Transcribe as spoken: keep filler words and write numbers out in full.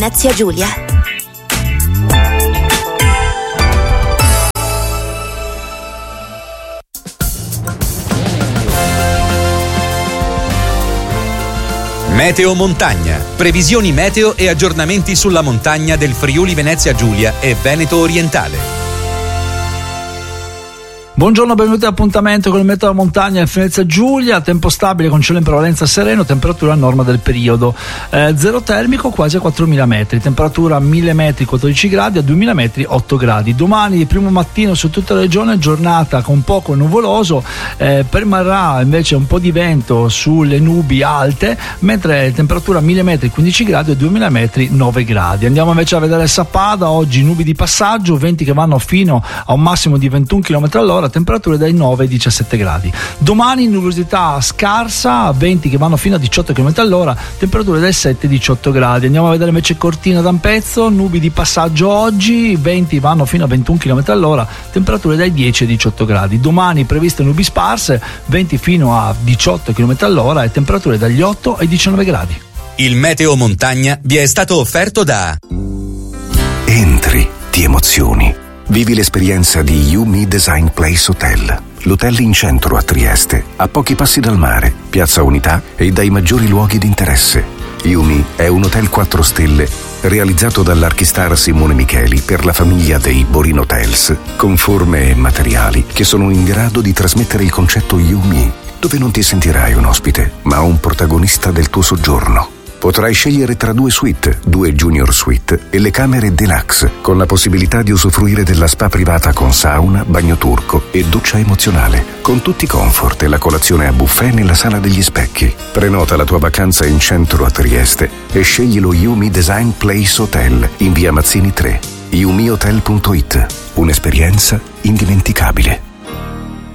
Venezia Giulia. Meteo Montagna. Previsioni meteo e aggiornamenti sulla montagna del Friuli Venezia Giulia e Veneto Orientale. Buongiorno, benvenuti all'appuntamento con il meteo della montagna del Venezia Giulia. Tempo stabile con cielo in prevalenza sereno, temperatura a norma del periodo. Eh, zero termico quasi a quattromila metri, temperatura a mille metri quattordici gradi, a duemila metri otto gradi. Domani primo mattino su tutta la regione giornata con poco nuvoloso, eh, permarrà invece un po' di vento sulle nubi alte, mentre temperatura a mille metri quindici gradi, a duemila metri nove gradi. Andiamo invece a vedere Sappada. Oggi nubi di passaggio, venti che vanno fino a un massimo di ventuno chilometri all'ora, temperature dai nove ai diciassette gradi. Domani nuvolosità scarsa, venti che vanno fino a diciotto chilometri all'ora, temperature dai sette ai diciotto gradi. Andiamo a vedere invece Cortina d'Ampezzo, nubi di passaggio oggi, venti vanno fino a ventuno chilometri all'ora, temperature dai dieci ai diciotto gradi. Domani previste nubi sparse, venti fino a diciotto chilometri all'ora e temperature dagli otto ai diciannove gradi. Il Meteo Montagna vi è stato offerto da Entri, ti emozioni. Vivi l'esperienza di Yumi Design Place Hotel, l'hotel in centro a Trieste, a pochi passi dal mare, Piazza Unità e dai maggiori luoghi di interesse. Yumi è un hotel quattro stelle realizzato dall'archistar Simone Micheli per la famiglia dei Borin Hotels, con forme e materiali che sono in grado di trasmettere il concetto Yumi, dove non ti sentirai un ospite, ma un protagonista del tuo soggiorno. Potrai scegliere tra due suite, due junior suite e le camere deluxe, con la possibilità di usufruire della spa privata con sauna, bagno turco e doccia emozionale, con tutti i comfort e la colazione a buffet nella sala degli specchi. Prenota la tua vacanza in centro a Trieste e scegli lo Yumi Design Place Hotel in via Mazzini tre. yumi hotel punto it. Un'esperienza indimenticabile.